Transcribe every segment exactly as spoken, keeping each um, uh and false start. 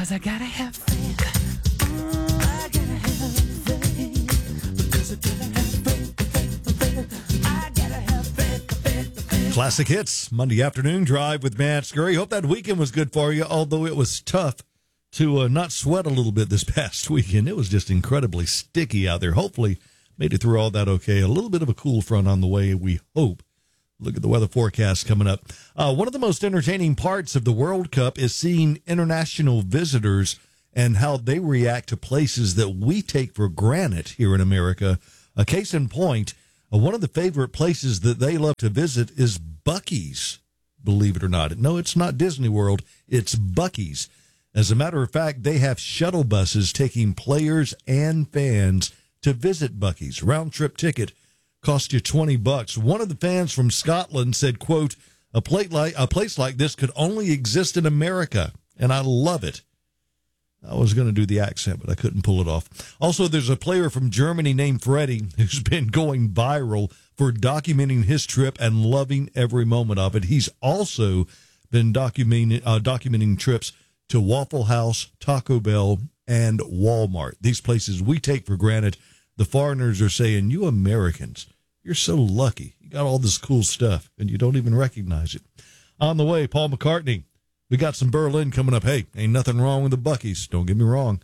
'cause I gotta have faith. Oh, I gotta have faith. Because I gotta have faith, faith, faith. I gotta have faith, faith, faith. Classic Hits, Monday afternoon drive with Matt Scurry. Hope that weekend was good for you, although it was tough to uh, not sweat a little bit this past weekend. It was just incredibly sticky out there. Hopefully made it through all that okay. A little bit of a cool front on the way, we hope. Look at the weather forecast coming up. Uh, one of the most entertaining parts of the World Cup is seeing international visitors and how they react to places that we take for granted here in America. A case in point, uh, one of the favorite places that they love to visit is Buc-ee's, believe it or not. No, it's not Disney World. It's Buc-ee's. As a matter of fact, they have shuttle buses taking players and fans to visit Buc-ee's. Round-trip ticket cost you twenty bucks. One of the fans from Scotland said, quote, a, plate like, a place like this could only exist in America, and I love it. I was going to do the accent, but I couldn't pull it off. Also, there's a player from Germany named Freddie who's been going viral for documenting his trip and loving every moment of it. He's also been documenting, uh, documenting trips to Waffle House, Taco Bell, and Walmart. These places we take for granted. The foreigners are saying, you Americans, you're so lucky. You got all this cool stuff, and you don't even recognize it. On the way, Paul McCartney. We got some Berlin coming up. Hey, ain't nothing wrong with the Buc-ee's. Don't get me wrong.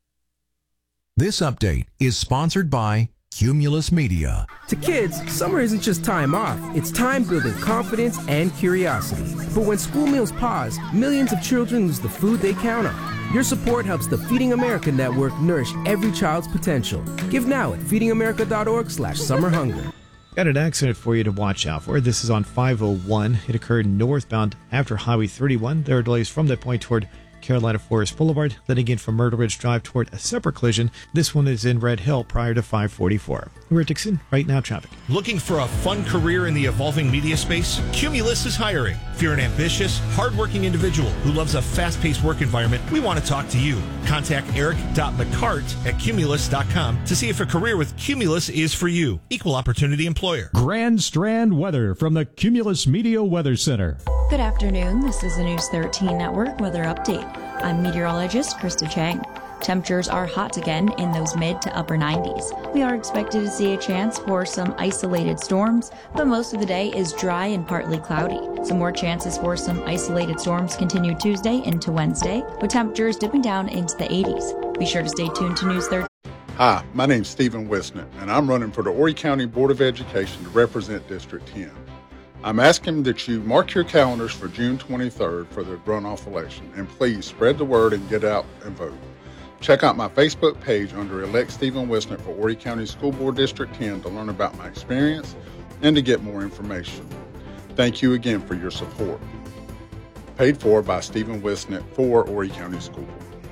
This update is sponsored by Cumulus Media. To kids, summer isn't just time off. It's time building confidence and curiosity. But when school meals pause, millions of children lose the food they count on. Your support helps the Feeding America Network nourish every child's potential. Give now at feeding america dot org slash summer hunger. Got an accident for you to watch out for. This is on five oh one. It occurred northbound after Highway thirty-one. There are delays from that point toward Carolina Forest Boulevard, then again from Myrtle Ridge Drive toward a separate collision. This one is in Red Hill prior to five forty-four. We're Dixon, right now traffic. Looking for a fun career in the evolving media space? Cumulus is hiring. If you're an ambitious, hardworking individual who loves a fast-paced work environment, we want to talk to you. Contact eric dot mccart at cumulus dot com to see if a career with Cumulus is for you. Equal opportunity employer. Grand Strand weather from the Cumulus Media Weather Center. Good afternoon. This is the News thirteen Network weather update. I'm meteorologist Krista Chang. Temperatures are hot again in those mid to upper nineties. We are expected to see a chance for some isolated storms, but most of the day is dry and partly cloudy. Some more chances for some isolated storms continue Tuesday into Wednesday, with temperatures dipping down into the eighties. Be sure to stay tuned to News thirteen. Hi, my name's Stephen Wisnett, and I'm running for the Horry County Board of Education to represent District ten. I'm asking that you mark your calendars for June twenty-third for the runoff election, and please spread the word and get out and vote. Check out my Facebook page under Elect Stephen Wisnett for Horry County School Board District ten to learn about my experience and to get more information. Thank you again for your support. Paid for by Stephen Wisnett for Horry County School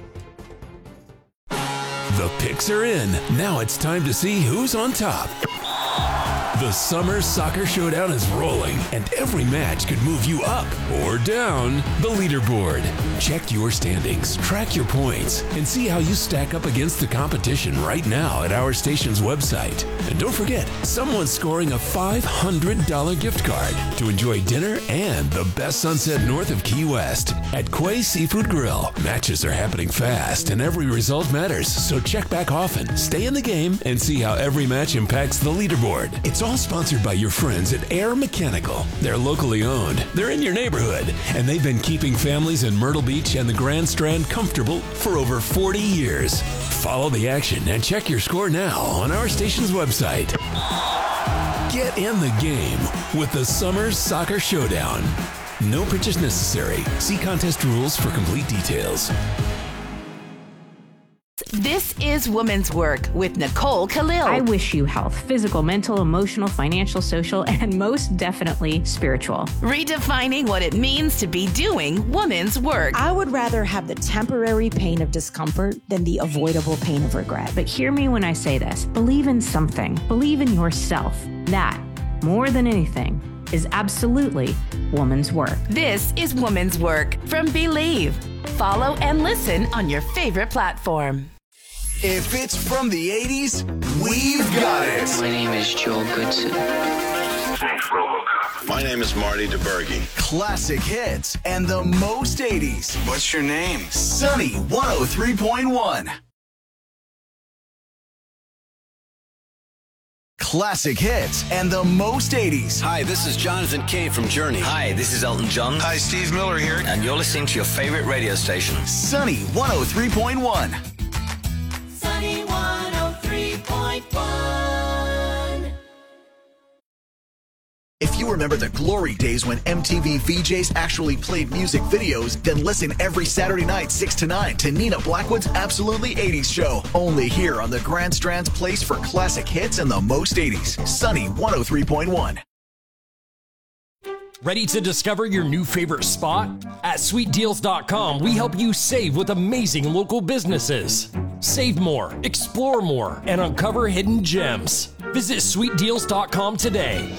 Board. The picks are in. Now it's time to see who's on top. The Summer Soccer Showdown is rolling, and every match could move you up or down the leaderboard. Check your standings, track your points, and see how you stack up against the competition right now at our station's website. And don't forget, someone's scoring a five hundred dollars gift card to enjoy dinner and the best sunset north of Key West at Quay Seafood Grill. Matches are happening fast, and every result matters, so check back often, stay in the game, and see how every match impacts the leaderboard. It's all sponsored by your friends at Air Mechanical. They're locally owned, they're in your neighborhood, and they've been keeping families in Myrtle Beach and the Grand Strand comfortable for over forty years. Follow the action and check your score now on our station's website. Get in the game with the Summer Soccer Showdown. No purchase necessary. See contest rules for complete details. This is Woman's Work with Nicole Khalil. I wish you health, physical, mental, emotional, financial, social, and most definitely spiritual. Redefining what it means to be doing woman's work. I would rather have the temporary pain of discomfort than the avoidable pain of regret. But hear me when I say this. Believe in something. Believe in yourself. That, more than anything, is absolutely woman's work. This is Woman's Work from Believe. Follow and listen on your favorite platform. If it's from the eighties, we've got it. My name is Joel Goodson. Thanks, RoboCop. My name is Marty DeBerge. Classic hits and the most eighties. What's your name? Sunny one oh three point one. Classic hits and the most eighties. Hi, this is Jonathan Cave from Journey. Hi, this is Elton John. Hi, Steve Miller here. And you're listening to your favorite radio station. Sunny one oh three point one. Sunny one oh three point one. If you remember the glory days when M T V V Js actually played music videos, then listen every Saturday night, six to nine, to Nina Blackwood's Absolutely eighties Show. Only here on the Grand Strand's place for classic hits and the most eighties. Sunny one oh three point one. Ready to discover your new favorite spot? At sweet deals dot com, we help you save with amazing local businesses. Save more, explore more, and uncover hidden gems. Visit sweet deals dot com today.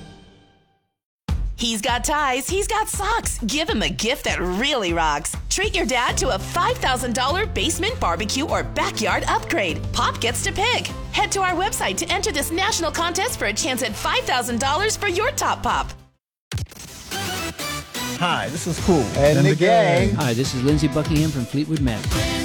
He's got ties, he's got socks. Give him a gift that really rocks. Treat your dad to a five thousand dollars basement barbecue or backyard upgrade. Pop gets to pick. Head to our website to enter this national contest for a chance at five thousand dollars for your top pop. Hi, this is Cool and, and the, the gang. gang. Hi, this is Lindsey Buckingham from Fleetwood Mac.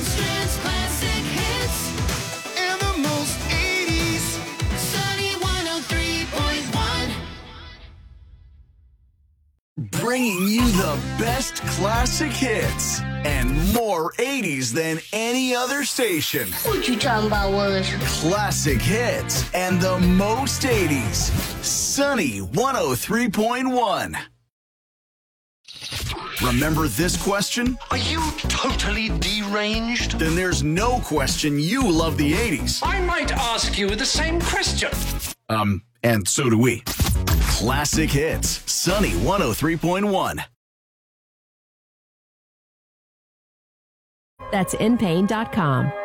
Bringing you the best classic hits and more eighties than any other station. What you talking about, Willis? Classic hits and the most eighties. Sunny one oh three point one. Remember this question? Are you totally deranged? Then there's no question you love the eighties. I might ask you the same question. Um, and so do we. Classic hits, Sunny one oh three point one. That's in pain dot com.